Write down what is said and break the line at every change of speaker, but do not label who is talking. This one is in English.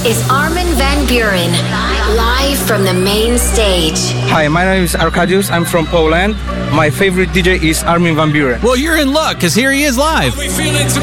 is Armin van Buuren, live from the main stage.
Hi, my name is Arkadiusz. I'm from Poland. My favorite DJ is Armin van Buuren.
Well, you're in luck, because here he is live.